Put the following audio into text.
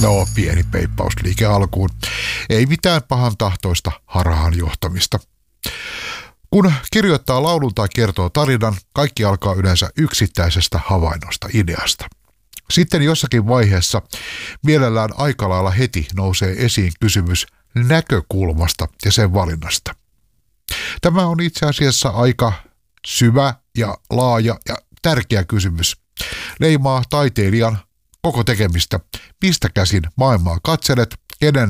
No, pieni peippausliike alkuun. Ei mitään pahan tahtoista harhaan johtamista. Kun kirjoittaa laulun tai kertoo tarinan, kaikki alkaa yleensä yksittäisestä havainnosta, ideasta. Sitten jossakin vaiheessa mielellään aika lailla heti nousee esiin kysymys näkökulmasta ja sen valinnasta. Tämä on itse asiassa aika syvä ja laaja ja tärkeä kysymys. Leimaa taiteilijan koko tekemistä, mistä käsin maailmaa katselet, kenen